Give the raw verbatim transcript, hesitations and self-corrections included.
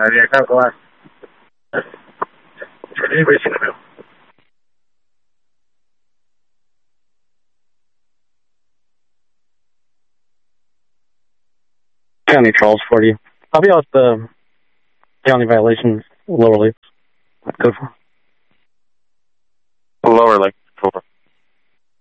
打电看过来，手机微信了没有？ County Charles forty. I'll be out the county violations lower league. Good for lower league.